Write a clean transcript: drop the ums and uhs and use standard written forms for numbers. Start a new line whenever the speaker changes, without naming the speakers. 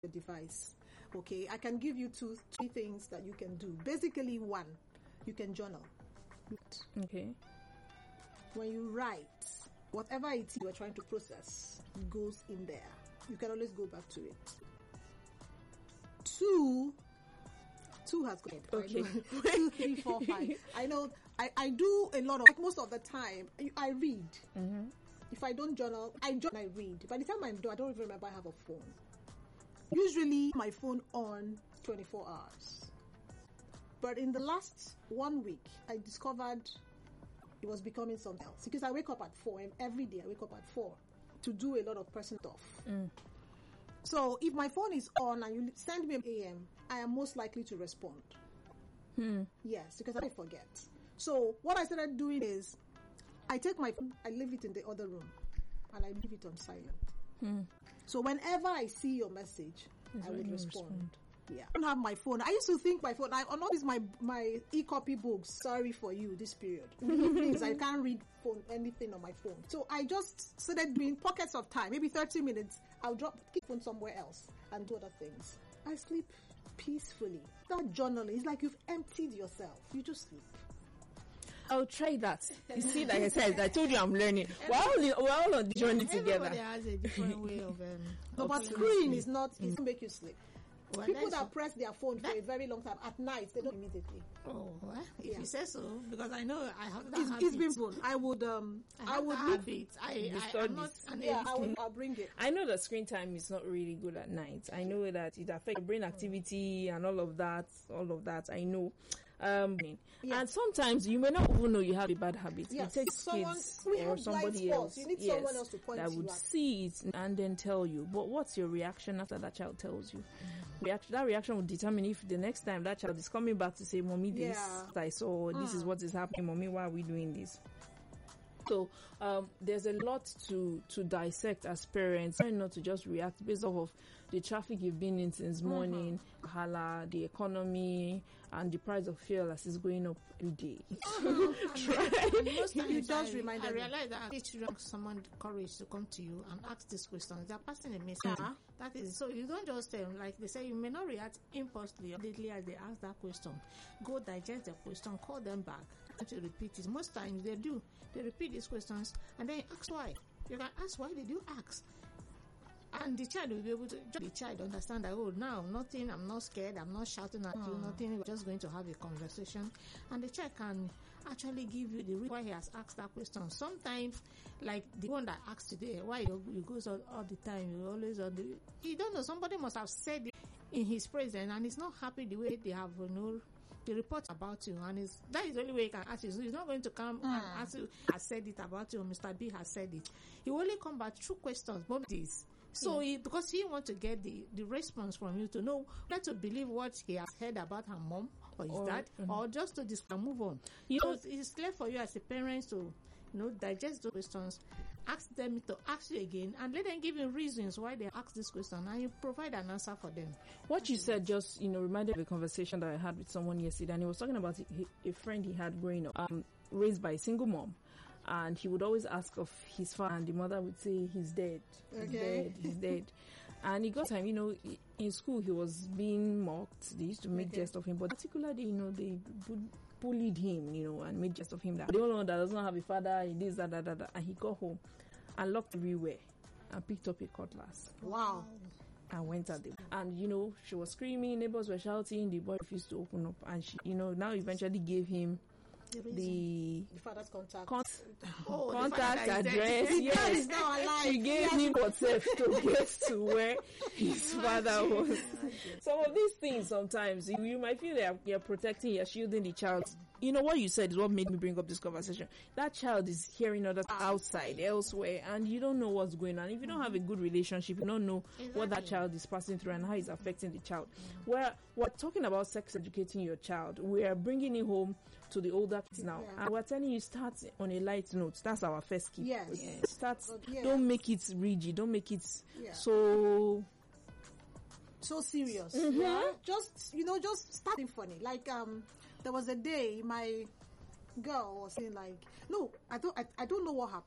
the device. Okay, I can give you 3 things that you can do. Basically, 1, you can journal.
Okay.
When you write, whatever it is you are trying to process goes in there. You can always go back to it. 2 has gone.
Okay.
2, 3, 4, 5. I know. I do a lot of, like, most of the time, I read.
Mm-hmm.
If I don't journal, I read. By the time I'm done, I don't even remember I have a phone. Usually, my phone on 24 hours. But in the last 1 week, I discovered it was becoming something else. Because I wake up at 4, and every day I wake up at 4 to do a lot of personal stuff. So if my phone is on and you send me an AM, I am most likely to respond. Yes, because I forget. So what I started doing is, I take my phone, I leave it in the other room, and I leave it on silent. So whenever I see your message, I would respond. Yeah. I don't have my phone. I used to think my phone, I always my e-copy books. Sorry for you this period. Evenings, I can't read anything on my phone. So I just started doing pockets of time, maybe 30 minutes. I'll keep phone somewhere else and do other things. I sleep peacefully. That journaling is like you've emptied yourself. You just sleep.
I'll try that. You see, like I said, I told you I'm learning. We're all on the journey together.
Everybody has a different way of
No, but screen is not, it doesn't make you sleep.
Well,
People that press their phone for a very long time at night, they don't immediately.
Oh, well, if you say so, because I know I have that habit.
It's been fun. I would
habit. I'm not an
I'll bring it.
I know that screen time is not really good at night. I know that it affects brain activity and all of that. I know. And sometimes you may not even know you have a bad habit.
Yes.
It takes kids or somebody else.
You need someone else to point
that
you
would
at.
see it and then tell you. But what's your reaction after that child tells you? That reaction will determine if the next time that child is coming back to say, "Mommy, this I saw. This is what is happening. Mommy, why are we doing this?" So there's a lot to dissect as parents. Try not to just react based off of the traffic you've been in since morning, the economy, and the price of fuel as it's going up every day.
Most times I realize that each young someone the courage to come to you and ask these questions. They're passing a message. That is, so you don't just like they say, you may not react impulsively immediately as they ask that question. Go digest the question, call them back to repeat it. Most times they do. They repeat these questions and then ask why. You can ask why did you ask? And the child will be able to, the child understand that, oh, now nothing, I'm not scared, I'm not shouting at you, nothing, we're just going to have a conversation. And the child can actually give you the reason why he has asked that question. Sometimes, like the one that asked today, why you goes all the time, you always you don't know, somebody must have said it in his presence and he's not happy the way they have, the report about you, and that is the only way he can ask you. So he's not going to come and ask you, has said it about you, or Mr. B has said it. He will only come back through questions, but this. So because he wants to get the response from you to know whether to believe what he has heard about her mom or his dad, or just to move on. So it's clear for you as a parent to digest those questions, ask them to ask you again, and let them give you reasons why they ask this question, and you provide an answer for them.
What you said just, reminded me of a conversation that I had with someone yesterday, and he was talking about a friend he had growing up, raised by a single mom. And he would always ask of his father, and the mother would say, he's dead, he's dead. And he got time, in school he was being mocked. They used to make jest of him, but particularly, they bullied him, and made jest of him. That the only one that does not have a father, he this, that. And he got home and looked everywhere and picked up a cutlass.
Wow.
And went at them. And, she was screaming, neighbors were shouting, the boy refused to open up. And she, now eventually gave him the
father's contact
address. Yes, she gave him herself to get to where his father was. Some of these things sometimes you might feel that you're protecting, you're shielding the child. What you said is what made me bring up this conversation. That child is hearing others outside, elsewhere, and you don't know what's going on. If you don't have a good relationship, you don't know what that child is passing through and how it's affecting the child. We're talking about sex educating your child. We are bringing it home to the older kids now. And we're telling you, start on a light note. That's our first key.
Yes.
Start. Don't make it rigid. Don't make it so
serious. Yeah. Just starting funny. Like there was a day my girl was saying like, no, I don't know what happened.